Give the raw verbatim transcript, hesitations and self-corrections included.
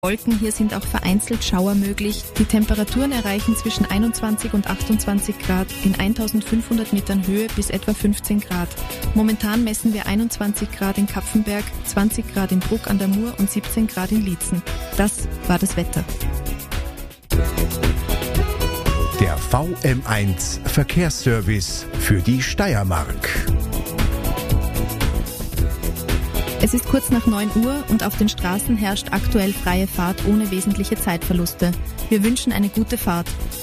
Wolken, hier sind auch vereinzelt Schauer möglich. Die Temperaturen erreichen zwischen einundzwanzig und achtundzwanzig Grad in eintausendfünfhundert Metern Höhe bis etwa fünfzehn Grad. Momentan messen wir einundzwanzig Grad in Kapfenberg, zwanzig Grad in Bruck an der Mur und siebzehn Grad in Liezen. Das war das Wetter. Der V M eins Verkehrsservice für die Steiermark. Es ist kurz nach neun Uhr und auf den Straßen herrscht aktuell freie Fahrt ohne wesentliche Zeitverluste. Wir wünschen eine gute Fahrt.